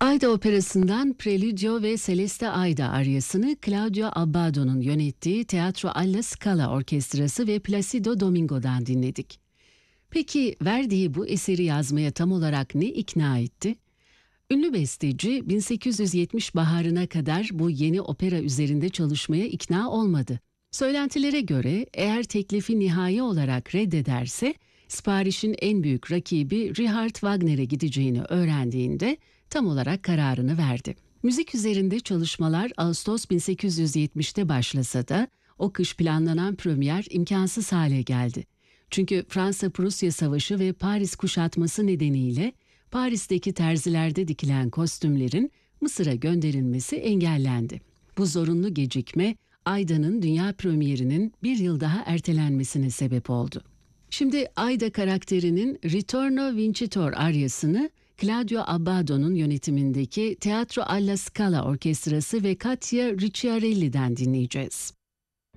Aida Operası'ndan Preludio ve Celeste Aida aryasını Claudio Abbado'nun yönettiği Teatro alla Scala Orkestrası ve Placido Domingo'dan dinledik. Peki Verdi'yi bu eseri yazmaya tam olarak ne ikna etti? Ünlü besteci 1870 baharına kadar bu yeni opera üzerinde çalışmaya ikna olmadı. Söylentilere göre eğer teklifi nihai olarak reddederse siparişin en büyük rakibi Richard Wagner'e gideceğini öğrendiğinde tam olarak kararını verdi. Müzik üzerinde çalışmalar Ağustos 1870'te başlasa da o kış planlanan premier imkansız hale geldi. Çünkü Fransa-Prusya Savaşı ve Paris kuşatması nedeniyle Paris'teki terzilerde dikilen kostümlerin Mısır'a gönderilmesi engellendi. Bu zorunlu gecikme Aida'nın dünya premierinin bir yıl daha ertelenmesine sebep oldu. Şimdi Aida karakterinin Ritorno Vincitor aryasını Claudio Abbado'nun yönetimindeki Teatro alla Scala Orkestrası ve Katia Ricciarelli'den dinleyeceğiz.